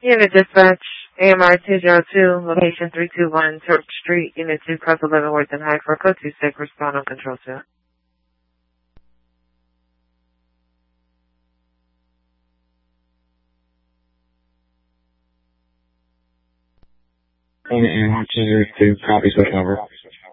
Unit Dispatch, AMR 202, location 321 Church Street, Unit 2, Cross 11 Worthing High, for code 26, respond on control 2. And AMR 202, copy, switching over.